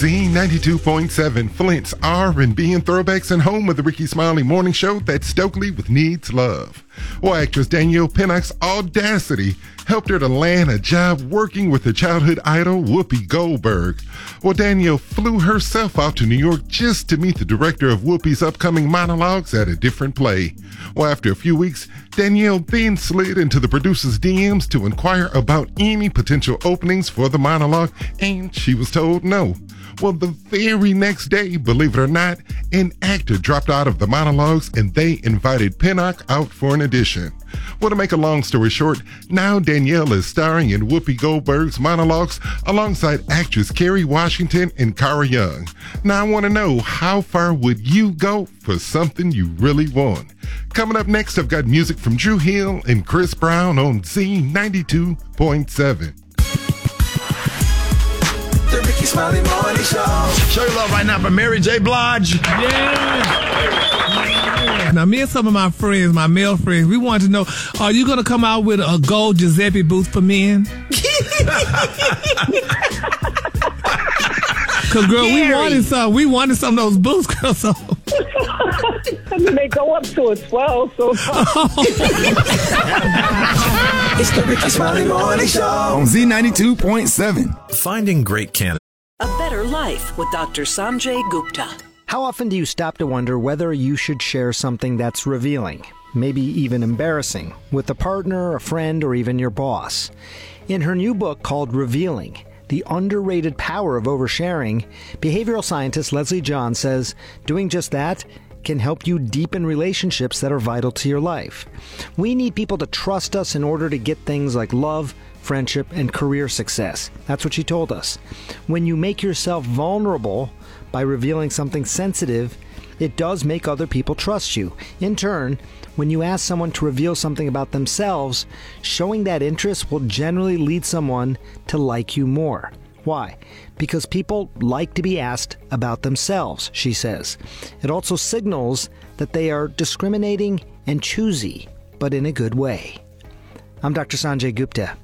Z92.7, Flint's R&B and throwbacks, and home of the Ricky Smiley Morning Show. That's Stokely with Needs Love. Well, actress Danielle Pinnock's audacity helped her to land a job working with her childhood idol, Whoopi Goldberg. Well, Danielle flew herself out to New York just to meet the director of Whoopi's upcoming monologues at a different play. Well, after a few weeks, Danielle then slid into the producer's DMs to inquire about any potential openings for the monologue, and she was told no. Well, the very next day, believe it or not, an actor dropped out of the monologues and they invited Pinnock out for an audition. Well, to make a long story short, now Danielle is starring in Whoopi Goldberg's monologues alongside actress Kerry Washington and Cara Young. Now I want to know, how far would you go for something you really want? Coming up next, I've got music from Drew Hill and Chris Brown on Z92.7. The Ricky Smiley Morning Show. Show your love right now for Mary J. Blige. Yeah. Now, me and some of my friends, my male friends, we wanted to know, are you going to come out with a gold Giuseppe booth for men? Because, girl, we wanted some of those booths, girl. So. I mean, they go up to a 12, so. It's the Ricky Smiley Morning Show On Z92.7. Finding great candidates. A Better Life with Dr. Sanjay Gupta. How often do you stop to wonder whether you should share something that's revealing, maybe even embarrassing, with a partner, a friend, or even your boss? In her new book called Revealing, The Underrated Power of Oversharing, behavioral scientist Leslie John says doing just that can help you deepen relationships that are vital to your life. We need people to trust us in order to get things like love, friendship, and career success. That's what she told us. When you make yourself vulnerable by revealing something sensitive, it does make other people trust you. In turn, when you ask someone to reveal something about themselves, showing that interest will generally lead someone to like you more. Why? Because people like to be asked about themselves, she says. It also signals that they are discriminating and choosy, but in a good way. I'm Dr. Sanjay Gupta.